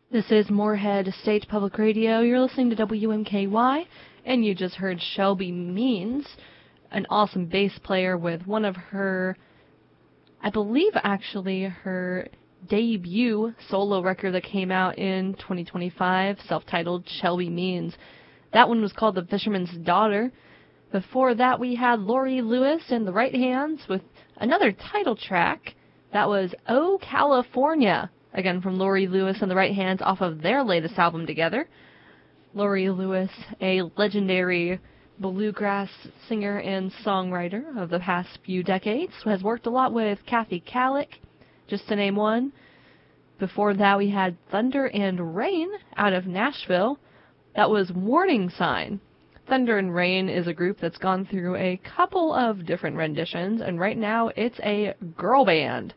This is Moorhead State Public Radio. You're listening to WMKY, and you just heard Shelby Means, an awesome bass player with one of her, I believe actually her debut solo record that came out in 2025, self-titled Shelby Means. That one was called The Fisherman's Daughter. Before that we had Laurie Lewis and the Right Hands with another title track. That was Oh California. Again, from Laurie Lewis and the Right Hands off of their latest album together. Laurie Lewis, a legendary bluegrass singer and songwriter of the past few decades, has worked a lot with Kathy Kallick, just to name one. Before that, we had Thunder and Rain out of Nashville. That was Warning Sign. Thunder and Rain is a group that's gone through a couple of different renditions, and right now it's a girl band.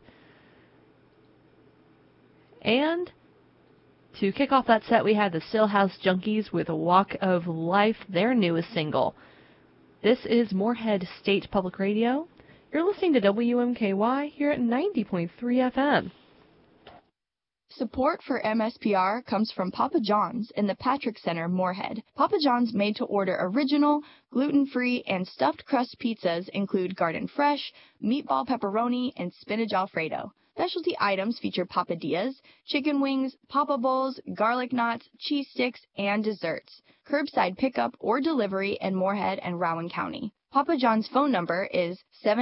And to kick off that set, we had the Stillhouse Junkies with Walk of Life, their newest single. This is Moorhead State Public Radio. You're listening to WMKY here at 90.3 FM. Support for MSPR comes from Papa John's in the Patrick Center, Moorhead. Papa John's made-to-order original, gluten-free, and stuffed crust pizzas include garden fresh, meatball pepperoni, and spinach Alfredo. Specialty items feature papadillas, chicken wings, papa bowls, garlic knots, cheese sticks, and desserts. Curbside pickup or delivery in Moorhead and Rowan County. Papa John's phone number is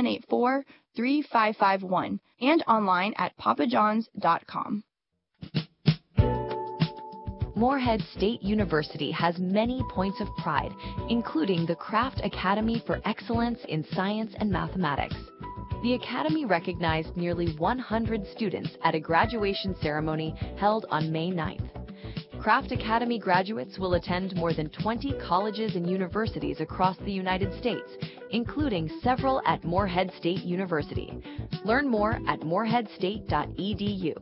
784-3551 and online at papajohns.com. Moorhead State University has many points of pride, including the Craft Academy for Excellence in Science and Mathematics. The Academy recognized nearly 100 students at a graduation ceremony held on May 9th. Craft Academy graduates will attend more than 20 colleges and universities across the United States, including several at Moorhead State University. Learn more at moorheadstate.edu.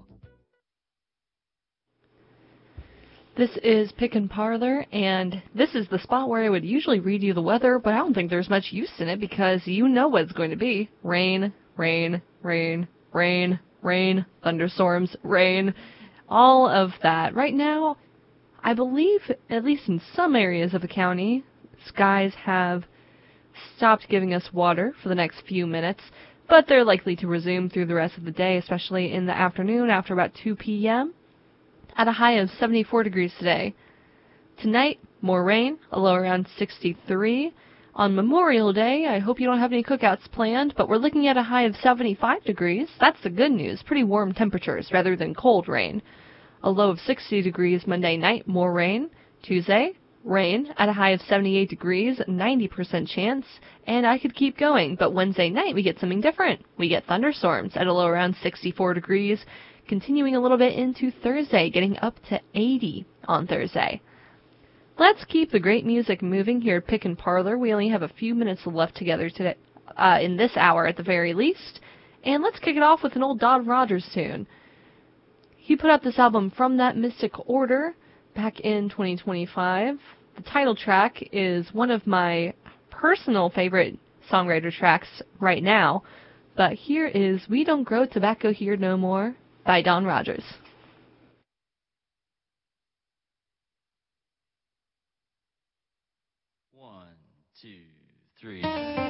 This is Pick and Parlor, and this is the spot where I would usually read you the weather, but I don't think there's much use in it because you know what it's going to be. Rain, rain, rain, rain, rain, thunderstorms, rain, all of that. Right now, I believe, at least in some areas of the county, skies have stopped giving us water for the next few minutes, but they're likely to resume through the rest of the day, especially in the afternoon after about 2 p.m., at a high of 74 degrees today. Tonight, more rain, a low around 63. On Memorial Day, I hope you don't have any cookouts planned, but we're looking at a high of 75 degrees. That's the good news. Pretty warm temperatures rather than cold rain. A low of 60 degrees Monday night, more rain. Tuesday, rain at a high of 78 degrees, 90% chance, and I could keep going. But Wednesday night, we get something different. We get thunderstorms at a low around 64 degrees, continuing a little bit into Thursday, getting up to 80 on Thursday. Let's keep the great music moving here at Pick and Parlor. We only have a few minutes left together today, in this hour at the very least. And let's kick it off with an old Don Rogers tune. He put out this album From That Mystic Order back in 2025. The title track is one of my personal favorite songwriter tracks right now. But here is We Don't Grow Tobacco Here No More by Don Rogers. 1, 2, 3.